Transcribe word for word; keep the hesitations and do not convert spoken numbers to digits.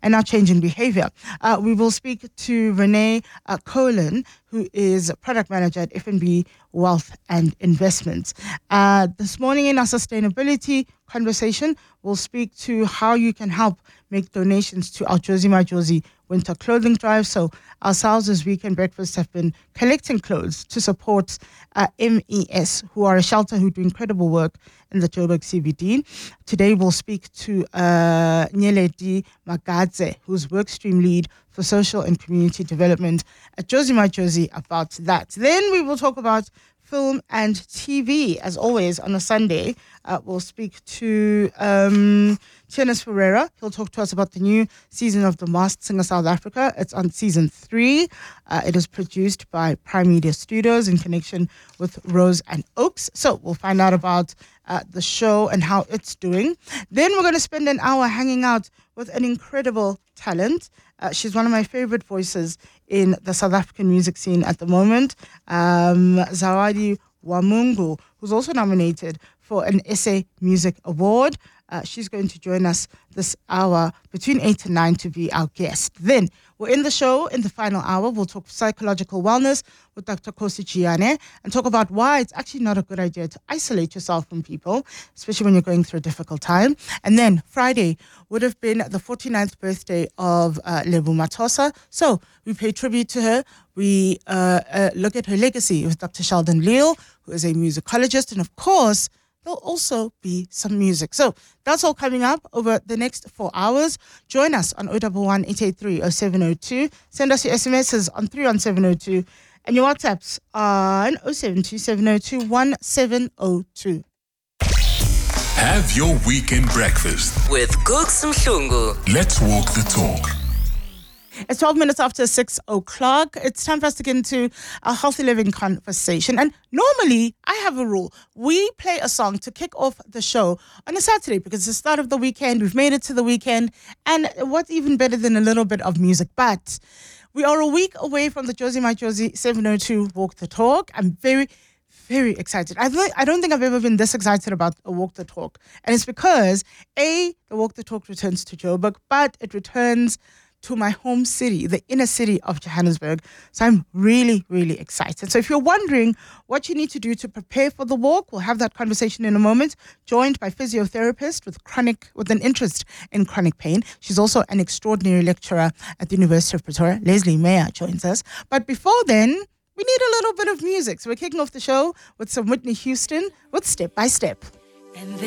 and now changing behavior. Uh, we will speak to Renee uh, Colin, who is product manager at F N B Wealth and Investments. Uh, this morning in our sustainability conversation, we'll speak to how you can help make donations to our Jozi My Jozi winter clothing drive. So ourselves as Weekend Breakfast have been collecting clothes to support uh, M E S, who are a shelter who do incredible work in the Joburg C B D. Today we'll speak to uh, Nyeledi Magadze, who's workstream lead for social and community development at Jozi My Jozi, about that. Then we will talk about film and T V, as always, on a Sunday. Uh, we'll speak to um, Tienes Ferreira. He'll talk to us about the new season of The Masked Singer South Africa. It's on season three. Uh, it is produced by Prime Media Studios in connection with Rose and Oaks. So we'll find out about uh, the show and how it's doing. Then we're going to spend an hour hanging out with an incredible talent. Uh, she's one of my favorite voices in the South African music scene at the moment. Um, Zawadi Wamungu, who's also nominated for an S A Music Award. Uh, she's going to join us this hour between eight and nine to be our guest. Then we're in the show in the final hour. We'll talk psychological wellness with Doctor Kosi Chiane and talk about why it's actually not a good idea to isolate yourself from people, especially when you're going through a difficult time. And then Friday would have been the forty-ninth birthday of uh, Lebo Mathosa. So we pay tribute to her. We uh, uh, look at her legacy with Doctor Sheldon Leal, who is a musicologist. And of course, there'll also be some music. So that's all coming up over the next four hours. Join us on zero one one, eight eight three, zero seven zero two. Send us your S M Ses on three one seven zero two and your WhatsApps on zero seven two, seven zero two, one seven zero two. Have your weekend breakfast with Gooks Mhlungu. Let's walk the talk. It's twelve minutes after six o'clock. It's time for us to get into a healthy living conversation. And normally, I have a rule. We play a song to kick off the show on a Saturday because it's the start of the weekend. We've made it to the weekend. And what's even better than a little bit of music? But we are a week away from the Jozi My Jozi seven oh two Walk the Talk. I'm very, very excited. I, th- I don't think I've ever been this excited about a Walk the Talk. And it's because, A, the Walk the Talk returns to Joburg, but it returns to my home city, the inner city of Johannesburg. So I'm really, really excited. So if you're wondering what you need to do to prepare for the walk, we'll have that conversation in a moment, joined by physiotherapist with chronic, with an interest in chronic pain. She's also an extraordinary lecturer at the University of Pretoria. Leslie Mayer joins us. But before then, we need a little bit of music. So we're kicking off the show with some Whitney Houston with Step by Step. And